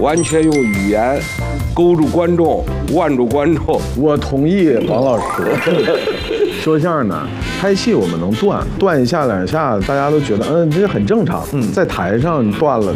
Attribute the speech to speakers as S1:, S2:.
S1: 完全用语言勾住观众，腕住观众。
S2: 我同意王老师。说相声呢，拍戏我们能断一下两下，大家都觉得这很正常。在台上断了，